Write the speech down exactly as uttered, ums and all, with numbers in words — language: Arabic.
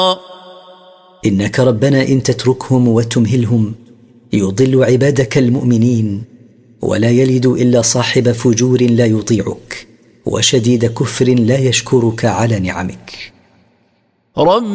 إنك ربنا إن تتركهم وتمهلهم يضل عبادك المؤمنين، ولا يلد إلا صاحب فجور لا يطيعك وشديد كفر لا يشكرك على نعمك. رب